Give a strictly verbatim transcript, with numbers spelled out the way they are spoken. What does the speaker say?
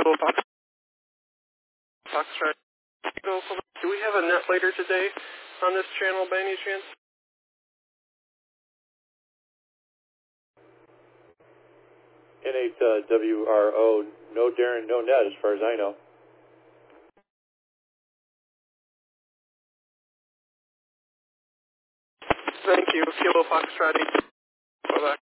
Kilo Fox, Foxtrot. Do we have a net later today on this channel by any chance? N eight uh, W R O, no Darren, no net as far as I know. Thank you. Kilo Foxtrot. Bye-bye.